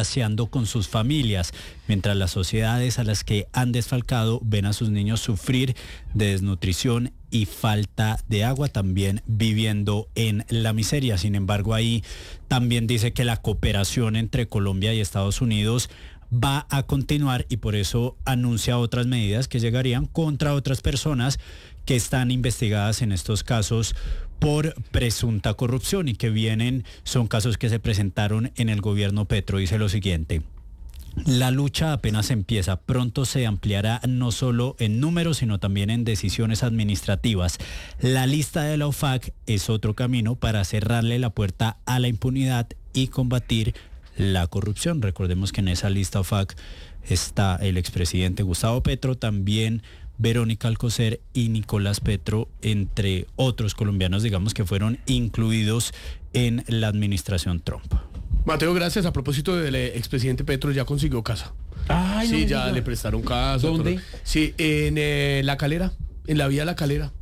paseando con sus familias, mientras las sociedades a las que han desfalcado ven a sus niños sufrir de desnutrición y falta de agua, también viviendo en la miseria. Sin embargo, ahí también dice que la cooperación entre Colombia y Estados Unidos va a continuar y por eso anuncia otras medidas que llegarían contra otras personas que están investigadas en estos casos por presunta corrupción y que son casos que se presentaron en el gobierno Petro. Dice lo siguiente: la lucha apenas empieza, pronto se ampliará no solo en números, sino también en decisiones administrativas. La lista de la OFAC es otro camino para cerrarle la puerta a la impunidad y combatir la corrupción. Recordemos que en esa lista OFAC está el expresidente Gustavo Petro, también Verónica Alcocer y Nicolás Petro, entre otros colombianos, digamos, que fueron incluidos en la administración Trump. Mateo, gracias. A propósito del expresidente Petro, ya consiguió casa. Ay, sí, no, ya no. le prestaron casa. ¿Dónde? Todo. Sí, en La Calera, en la vía La Calera,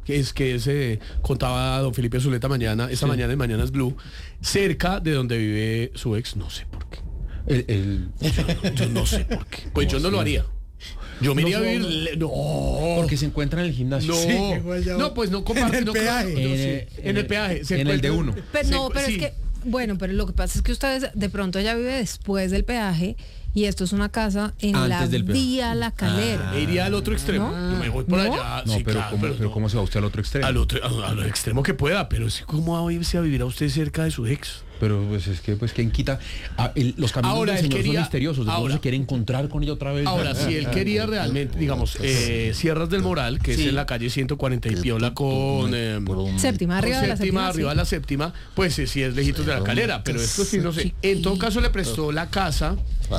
contaba don Felipe Zuleta esta mañana en Mañanas Blue, cerca de donde vive su ex, no sé por qué. Yo no sé por qué. Pues yo no lo haría. Yo me iría a vivir... No. Porque se encuentra en el gimnasio. No, Sí, no, pues no comparte. En el peaje. En el peaje. En el de uno. Pero es que, bueno, pero lo que pasa es que ustedes de pronto ella vive después del peaje y esto es una casa en Antes la del peaje. vía La Calera. Me iría al otro extremo. ¿No? Yo me voy por ¿No? allá. No, sí, pero, claro, ¿cómo, pero ¿cómo se va usted al otro extremo? Al extremo que pueda, pero es como va a irse a vivir a usted cerca de su ex. Pero pues es que, pues, ¿quién quita? Los caminos Ahora, del él señor quería- son misteriosos. De pronto ahora- se quiere encontrar con ella otra vez. Ahora, si él quería realmente, digamos, Sierras del Moral, que es en la calle 140 y Piola con... Séptima, arriba de la séptima. arriba de la séptima, pues sí es lejitos de La Calera, pero esto sí, no sé. En todo caso le prestó la casa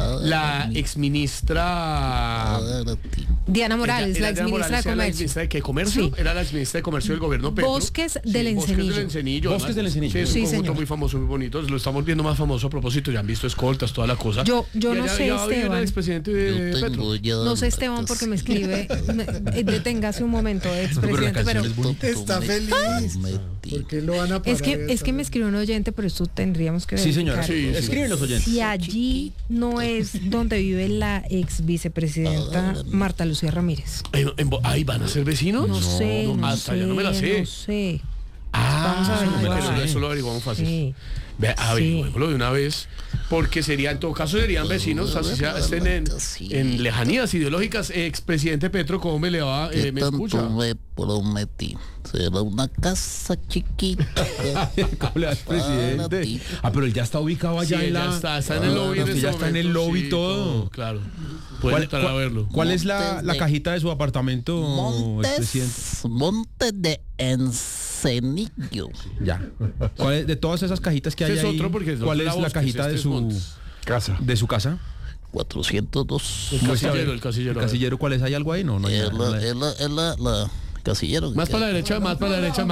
la exministra... Diana Morales, la Diana exministra de Morales, era la Comercio. exministra de ¿qué? Comercio, Sí. era la exministra de Comercio del gobierno Petro. Bosques del Sí, Encenillo. Bosques del Encenillo. Bosques además. del Encenillo. Sí, es un Sí, conjunto señor. muy famoso, muy bonito. Lo estamos viendo más famoso a propósito. Ya han visto escoltas, toda la cosa. Yo no sé, ya va a vivir Esteban. el expresidente de Petro. No sé, Esteban, porque me escribe. Deténgase un momento, expresidente, pero Está feliz. ¿Por qué lo van a parar? es que me escribió un oyente, pero esto tendríamos que Sí, señora. verificar. Sí, sí. Escriben los oyentes. Si allí no es donde vive la ex vicepresidenta Marta Lucía Ramírez. Ahí van a ser vecinos. No sé, no hasta sé, ya no me la sé. no sé. Vamos a averiguar. eso lo averiguamos fácil. Sí. Ve, averiguémoslo de una vez, porque en todo caso serían vecinos, así sea, estén en lejanías ideológicas. Expresidente Petro, ¿cómo me le va? ¿Qué ¿Me tanto escucha? me prometí? Será una casa chiquita. ¿Cómo le va al presidente? ti. Pero él ya está ubicado allá Sí, en la... ya está en el lobby. en Usted este ya está en el momento, lobby sí, todo. Claro. Pueden entrar a verlo. ¿Cuál es la Montes de- cajita de su apartamento, expresidente? Montes de Encenillo. Ya. ¿Cuál es, de todas esas cajitas que hay Ese es ahí, otro porque es cuál la es la Bosques, cajita este de es su Montes. casa? ¿De su casa? 402. El Muestra a ver. casillero, el casillero. ¿El casillero cuál es? ¿Hay algo ahí? No hay Es nada. la casillero. Más para la derecha, más, más. Ese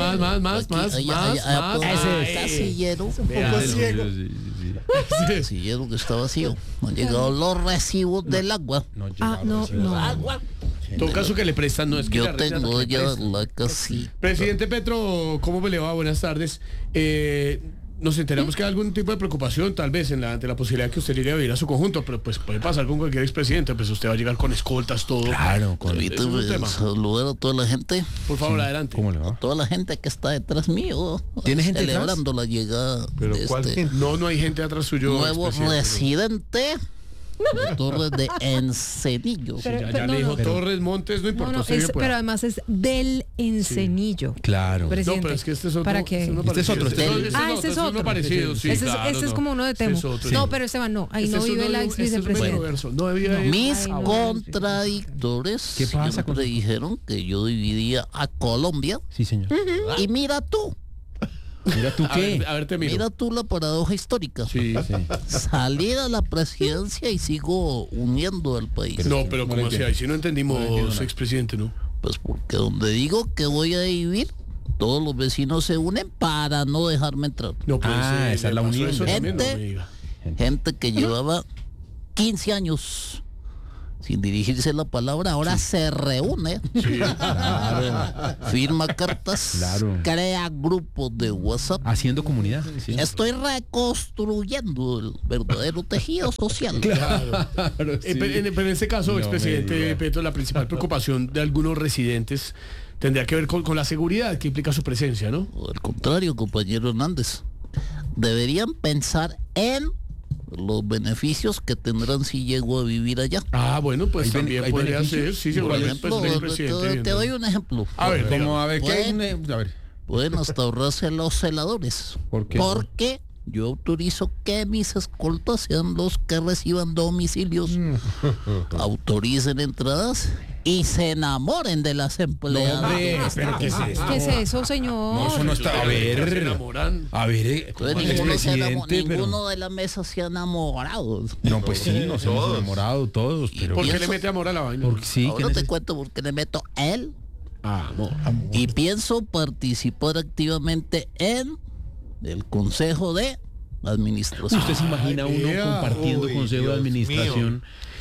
casillero. Un poco ciego. Casillero que está vacío. No han llegado los recibos del agua. No, No. En todo caso que le prestan, no es que Yo le rechazan, tengo que le ya prestan. la casilla. Presidente Petro, ¿cómo me le va? Buenas tardes. Nos enteramos que hay algún tipo de preocupación, tal vez, ante la posibilidad de que usted llegue a vivir a su conjunto, pero pues puede pasar con cualquier expresidente, pues usted va a llegar con escoltas, todo. Claro, Eso es un tema. Saludar a toda la gente. Por favor, adelante. ¿Cómo le va? Toda la gente que está detrás mío. ¿Tiene gente detrás? celebrando la llegada ¿Pero de cuál este gente? No hay gente atrás suyo. nuevo expresidente. residente de Torres de Encenillo. Sí, ya Pero le dijo no. Torres, Montes, no importa. usted bien pueda. Pero además es del Encenillo. Claro. No, Presidente. pero es que este es otro. ¿Para qué? uno Este es parecido. otro, Ese es uno otro. parecido, sí, Ese claro, es no. como uno de Ese Temo. es otro, No, sí. pero Esteban no. Ahí Este no es vive uno- la este es un exvicepresidenta. verso. No debía ir. Mis Ay, no. contradictores ¿Qué pasa siempre con- dijeron que yo dividiría a Colombia. Sí, señor. Y mira tú, Mira tú qué. A ver, te miro. mira tú la paradoja histórica. Sí. Salir a la presidencia y sigo uniendo al país. No, pero como así, ahí sí no entendimos, expresidente, ¿no? Pues porque donde digo que voy a vivir, todos los vecinos se unen para no dejarme entrar. No, pues Esa es la le pasó unión. eso también, no Gente. me diga. Gente que llevaba 15 años sin dirigirse la palabra, ahora se reúne, firma cartas, Claro. crea grupos de WhatsApp. Haciendo comunidad. Sí. Estoy reconstruyendo el verdadero tejido social. Claro, sí. Pero en este caso, No expresidente me diga. Petro, la principal preocupación de algunos residentes tendría que ver con la seguridad que implica su presencia, ¿no? Al contrario, compañero Hernández, deberían pensar en los beneficios que tendrán si llego a vivir allá. Ah, bueno, pues ¿Hay también hay podría beneficios? ser, sí, Por seguramente ejemplo, el presidente. te doy un ejemplo. A ver, Como, a ver, ¿qué hay? Bueno. A ver. Pueden hasta ahorrarse los celadores. ¿Por qué? Porque yo autorizo que mis escoltas sean los que reciban domicilios, autoricen entradas y se enamoren de las empleadas. hombre, pero ¿qué es eso? ¿Qué es eso, señor? No, eso no está. A Se ver. enamoran. A ver, Entonces, expresidente, pero. ninguno de la mesa se ha enamorado. No, pues sí, nos hemos enamorado todos, pero. ¿Por qué pienso- le mete amor a la vaina? Porque sí, Ahora que te cuento por qué le meto él Amor. y pienso participar activamente en el Consejo de Administración. ¿Usted se imagina uno vea. compartiendo Uy, consejo de Dios administración?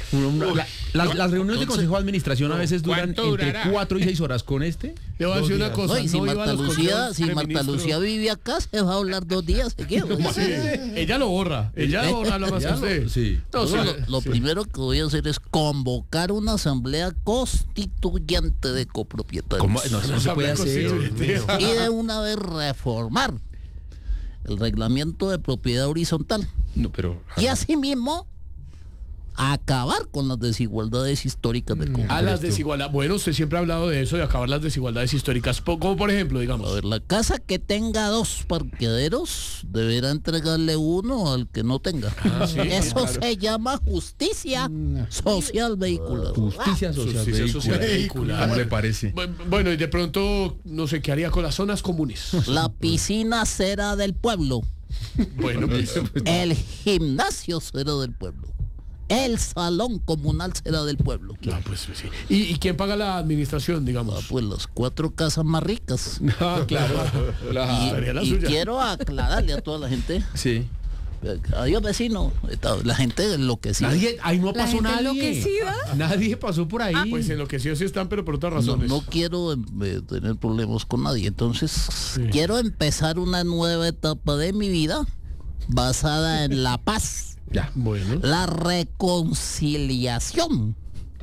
Las reuniones de consejo de administración a veces duran ¿cuánto entre durará? 4 y 6 horas. Con este, Le voy a decir una cosa. No, y si no iba a Marta los Lucía, consejos si de Marta ministros. Lucía vive acá, se va a hablar 2 días seguidos. Ella lo borra. Ella lo borra lo más que usted. sí. No, o sea, Lo primero que voy a hacer es convocar una asamblea constituyente de copropietarios. ¿Cómo? No, eso no se puede hacer. Constituyente. Y de una vez reformar el reglamento de propiedad horizontal. No, pero. Y asimismo, acabar con las desigualdades históricas del conflicto. A las desigualdades. Bueno, usted siempre ha hablado de eso, de acabar las desigualdades históricas. Como por ejemplo, A digamos. ver, la casa que tenga 2 parqueaderos deberá entregarle uno al que no tenga. sí, Eso claro. se llama justicia social vehicular. Justicia social Justicia social vehicular. ¿Cómo le parece? Bueno, y de pronto, no sé qué haría con las zonas comunes. La piscina será del pueblo. Bueno, pues, El gimnasio será del pueblo. El salón comunal será del pueblo. no, pues sí. ¿Y quién paga la administración, Ah, digamos? pues las 4 casas más ricas. Ah, claro. Sería la Y suya. quiero aclararle a toda la gente. Sí. Adiós, vecino. La gente enloquecida. Nadie, ahí no ¿La pasó gente nadie. enloquecida? Nadie pasó por ahí. Pues enloquecidos sí están, pero por otras No, razones. no quiero tener problemas con nadie. Entonces, quiero empezar una nueva etapa de mi vida basada en la paz, Ya. Bueno. la reconciliación,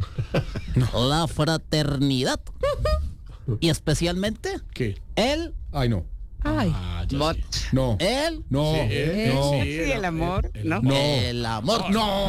la fraternidad y especialmente ¿Qué? el Ay, no. Ay, Bot. No. el No. No. sí, Sí, el amor, ¿no? No. el amor. No.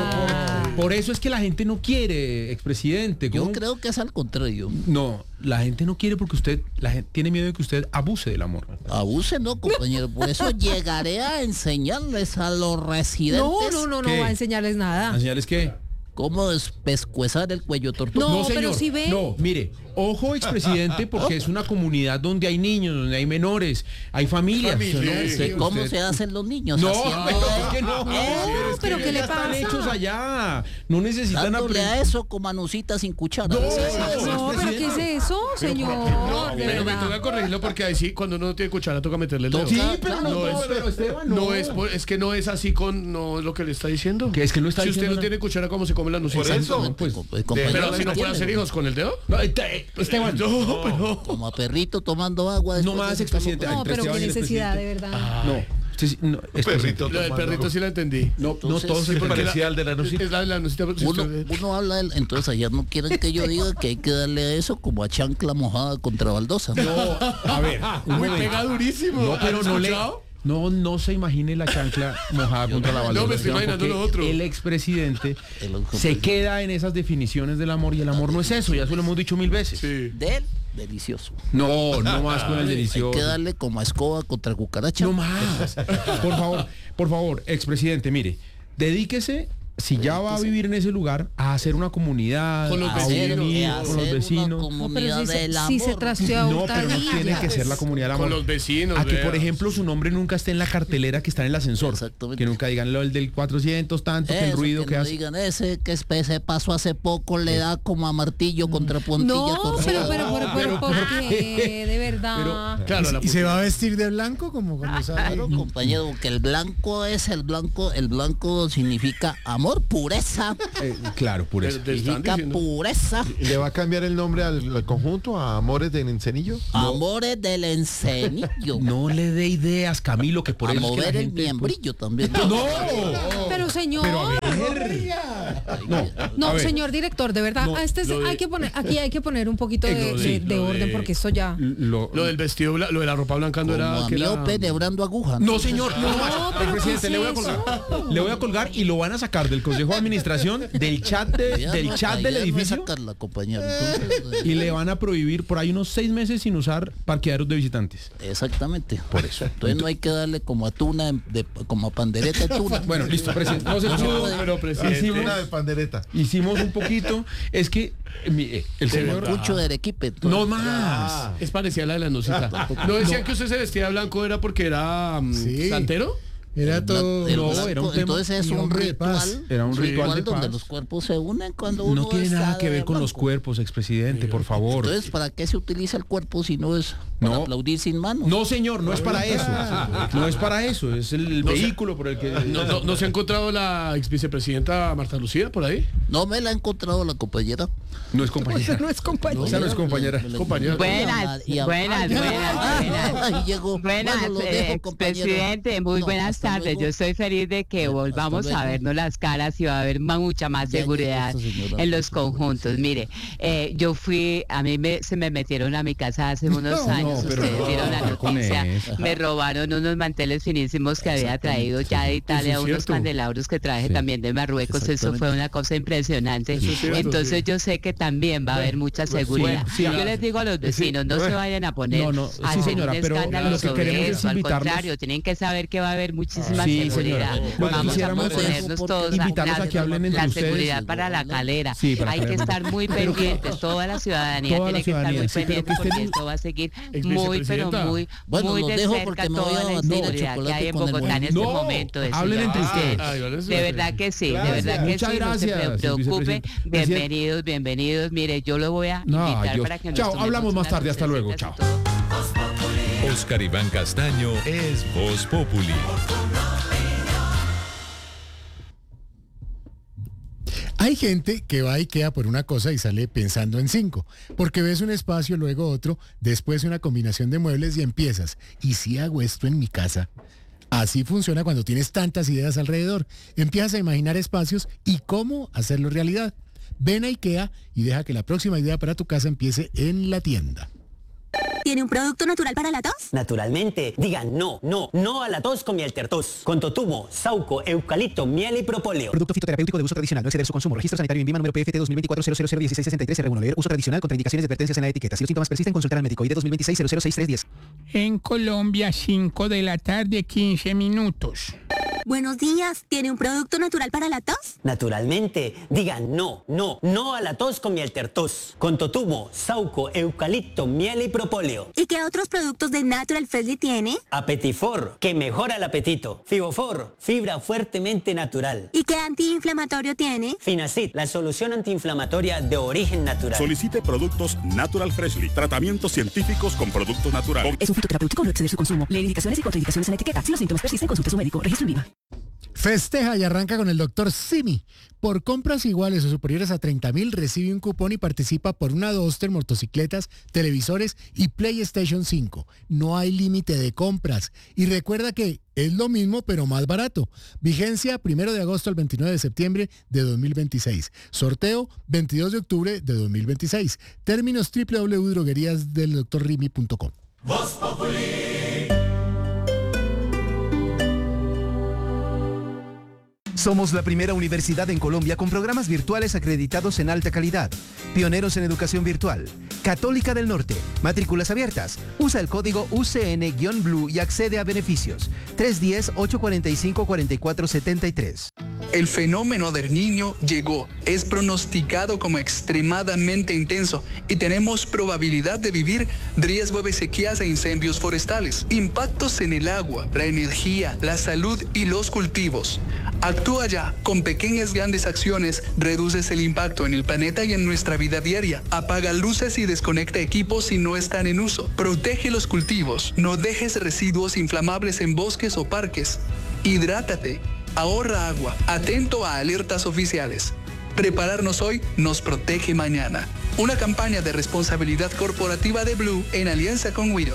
Por eso es que la gente no quiere, expresidente. Yo ¿Cómo? creo que es al contrario. No, la gente no quiere porque la gente tiene miedo de que usted abuse del amor. Abuse, no, compañero. Por eso llegaré a enseñarles a los residentes no ¿Qué? va a enseñarles nada. ¿La señal es qué? cómo despescuezar el cuello tortuga. No, pero si ve. No, mire, ojo, expresidente, porque es una comunidad donde hay niños, donde hay menores, hay familias. Familia, ¿no? sí. ¿Cómo usted- se hacen los niños? No, Haciendo- pero es que no. pero ¿qué le Están pasa? hechos allá. No necesitan Dándole a aprender. eso con manucita sin cuchara. No, No, pero ¿qué es eso, señor? De Pero me verdad. toca corregirlo porque ahí sí, cuando uno no tiene cuchara, toca meterle el dedo. Sí, pero no, es, pero Esteban, no. no es, es que no es así con, no es lo que le está diciendo. Que es que no está Si usted diciendo no nada. tiene cuchara, ¿cómo se come la nucita? Por eso. pues, compañero, Pero si no puede entiende, hacer hijos con el dedo. No, Esteban, No, pero... Como a perrito tomando agua. no después más, de- expresidente. No, pero Esteban qué y el necesidad, de expresidente. verdad. No, usted sí- no, expresidente. perrito. Lo del perrito sí la entendí. No, no Entonces, todos sí, se porque parecía al de la nucita. Es la de la nucita. si Uno, usted- uno habla, entonces allá no quieren que yo diga que hay que darle a eso como a chancla mojada contra baldosa. No, a ver, un Uy, momento. pega durísimo. No, pero ¿Has no le. escuchado? No se imagine la chancla mojada contra la baldosa. No, me estoy imaginando porque lo otro. El expresidente El se queda en esas definiciones del amor y el amor no es eso, ya se lo hemos dicho 1000 veces. Sí. Del delicioso. No más con el Hay delicioso. que darle como a escoba contra cucaracha. No más. Por favor, expresidente, mire, dedíquese, si ya va a vivir en ese lugar, a hacer una comunidad, Con los a vecinos. unir hacer con los una vecinos. No, pero comunidad del si se amor. trasteó a No, pero no tiene que ser la comunidad del amor. Con los vecinos, A que, vea. por ejemplo, su nombre nunca esté en la cartelera que está en el ascensor. Exactamente. Que nunca digan lo del 400 tanto, que el Eso, ruido que no hace. digan ese que se pasó hace poco le da como a martillo contra puntilla No, torcida. pero ¿por qué? De verdad. Claro, la ¿Y se va a vestir de blanco como cuando sale? Claro, compañero, que el blanco significa amor. mejor pureza. Claro, pureza. Te están Significa diciendo. pureza. ¿Le va a cambiar el nombre al conjunto a Amores del Encenillo? Amores del encenillo. No le dé ideas, Camilo, que por A eso es que mover la el gente, miembrillo también. ¡No! Pero señor, Pero a ver. no, a ver. señor director, de verdad, No, a este lo de- hay que poner, aquí hay que poner un poquito de lo orden de- porque esto ya. Lo del vestido, lo de la ropa blanca no Como era... a que era- miope nebrando aguja. No, señor, no más. pero Presidente, ¿qué le voy a es colgar. eso? Le voy a colgar y lo van a sacar del Consejo de Administración, del chat Ya del no- chat ya del no es edificio sacarla, compañero. Entonces, y le van a prohibir por ahí unos 6 meses sin usar parqueaderos de visitantes. exactamente. Por eso. Entonces no hay que darle como a tuna, como a pandereta de tuna. Bueno, listo, presidente. No se pudo. Pero, presidente... Una de pandereta. Hicimos un poquito. Es que el señor. Pucho de Arequipe. entonces. No más. Es parecida a la de la Nusita. ¿No decían que usted se vestía de blanco era porque era Sí. santero? Era todo. El No, blanco, era un tema- entonces es y un hombre de paz. ritual. Era un ritual de donde paz. los cuerpos se unen cuando uno No tiene está nada que de ver con los blanco. cuerpos, expresidente, por favor. Entonces, ¿para qué se utiliza el cuerpo si no es para No. aplaudir sin manos? No, señor, no es para eso. No es para eso. Es el vehículo por el que. ¿No se ha encontrado la ex vicepresidenta Marta Lucía por ahí? No me la ha encontrado la compañera. No es compañera. No es compañero. Esa no es compañera. Compañera. Buenas, Y a- buenas, buenas. Ahí llegó. Buenas, Bueno, lo dejo, compañero. expresidente, muy No, buenas hasta tardes. luego. Yo estoy feliz de que Hasta volvamos a luego. vernos las caras y va a haber mucha más Ya llegó seguridad esta señora. en los conjuntos. Mire, yo fui, se me metieron a mi casa hace unos años, pero ustedes no, vieron la con noticia, eso. me robaron unos manteles finísimos que había traído ya de Italia, Eso es unos cierto. candelabros que traje Sí. también de Marruecos, eso Exactamente. fue una cosa impresionante. Eso es cierto, Entonces sí. yo sé que también va a haber mucha seguridad. sí, Yo les digo a los vecinos, no se vayan a poner No, no, sí, a hacer señora, un pero escándalo lo que sobre queremos es eso. Al invitarlos- contrario, tienen que saber que va a haber muchísima Sí, seguridad. señora. Lo que Vamos a quisiéramos es ponernos todos invitarlos a que hablen entre la ustedes. seguridad para la calera. Sí, para Hay la que calera. estar muy pendientes, toda la ciudadanía Toda la tiene que estar ciudadanía, muy sí, pero pendiente que estén porque en- esto va a seguir Ex muy, pero vicepresidenta. muy, Bueno, muy los de dejo cerca porque me toda voy a la batir el inseguridad que chocolate hay en con el Bogotá en este No, momento. Eso hablen ya entre va. ustedes. Ay, vale, De verdad que sí, de verdad que Muchas sí, no se gracias, preocupe. vicepresidente. Bienvenidos, bienvenidos. Mire, yo lo voy a No, invitar Dios. para que nos Chao, tomemos hablamos más unas tarde, hasta luego, cervecitas y chao. todo. Oscar Iván Castaño es Voz Populi. Hay gente que va a IKEA por una cosa y sale pensando en 5, porque ves un espacio, luego otro, después una combinación de muebles y empiezas. ¿Y si hago esto en mi casa? Así funciona cuando tienes tantas ideas alrededor. Empiezas a imaginar espacios y cómo hacerlo realidad. Ven a IKEA y deja que la próxima idea para tu casa empiece en la tienda. ¿Tiene un producto natural para la tos? Naturalmente, digan no a la tos con miel tertos. Con totumo, sauco, eucalipto, miel y propóleo. Producto fitoterapéutico de uso tradicional, no exceder su consumo. Registro sanitario INVIMA número PFT 2024-001663 R1. Leer uso tradicional, contraindicaciones y advertencias en la etiqueta. Si los síntomas persisten, consultar al médico. ID 2026-006310. En Colombia, 5 de la tarde, 15 minutos. Buenos días. ¿Tiene un producto natural para la tos? Naturalmente, digan no a la tos con miel tertos. Con totumo, sauco, eucalipto, miel y propóleo. ¿Y qué otros productos de Natural Freshly tiene? Apetifor, que mejora el apetito. Fibofor, fibra fuertemente natural. ¿Y qué antiinflamatorio tiene? Finacid, la solución antiinflamatoria de origen natural. Solicite productos Natural Freshly, tratamientos científicos con productos naturales. Es un fitoterapéutico, no exceder su consumo. Lee indicaciones y contraindicaciones en la etiqueta. Si los síntomas persisten, consulte a su médico. Registro INVIMA. Festeja y arranca con el Dr. Simi. Por compras iguales o superiores a 30,000 recibe un cupón y participa por una Duster, motocicletas, televisores y PlayStation 5. No hay límite de compras. Y recuerda que es lo mismo pero más barato. Vigencia 1 de agosto al 29 de septiembre de 2026. Sorteo 22 de octubre de 2026. Términos www.drogueriasdeldrrimi.com. Voz Populi. Somos la primera universidad en Colombia con programas virtuales acreditados en alta calidad. Pioneros en educación virtual. Católica del Norte. Matrículas abiertas. Usa el código UCN-BLUE y accede a beneficios. 310-845-4473. El fenómeno del Niño llegó. Es pronosticado como extremadamente intenso y tenemos probabilidad de vivir riesgo de sequías e incendios forestales, impactos en el agua, la energía, la salud y los cultivos. Actúa ya. Con pequeñas grandes acciones reduces el impacto en el planeta y en nuestra vida diaria. Apaga luces y desconecta equipos si no están en uso. Protege los cultivos. No dejes residuos inflamables en bosques o parques. Hidrátate. ahorra agua, atento a alertas oficiales. Prepararnos hoy nos protege mañana. Una campaña de responsabilidad corporativa de Blue en alianza con Wido.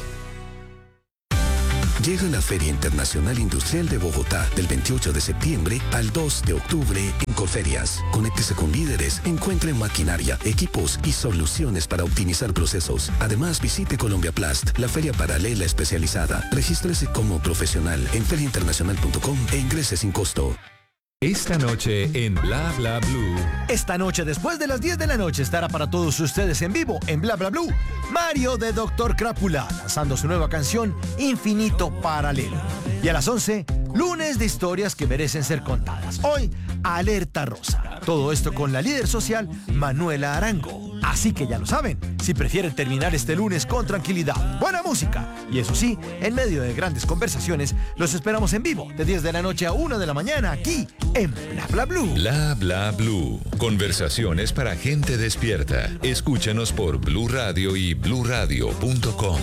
Llega la Feria Internacional Industrial de Bogotá del 28 de septiembre al 2 de octubre en Colferias. Conéctese con líderes, encuentre maquinaria, equipos y soluciones para optimizar procesos. Además, visite Colombia Plast, la feria paralela especializada. Regístrese como profesional en feriainternacional.com e ingrese sin costo. Esta noche en Bla Bla Blue. Esta noche, después de las 10 de la noche, estará para todos ustedes en vivo en Bla Bla Blue Mario de Dr. Crápula, lanzando su nueva canción Infinito Paralelo. Y a las 11, lunes de historias que merecen ser contadas. Hoy, Alerta Rosa. Todo esto con la líder social Manuela Arango. Así que ya lo saben, si prefieren terminar este lunes con tranquilidad, buena música y eso sí, en medio de grandes conversaciones, los esperamos en vivo de 10 de la noche a 1 de la mañana aquí en Bla Bla Blue. Bla Bla Blue. Conversaciones para gente despierta. Escúchanos por Blue Radio y bluradio.com.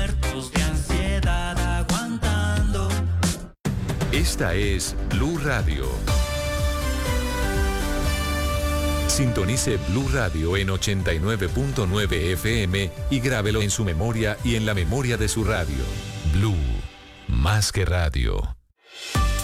Esta es Blue Radio. Sintonice Blue Radio en 89.9 FM y grábelo en su memoria y en la memoria de su radio. Blue, más que radio.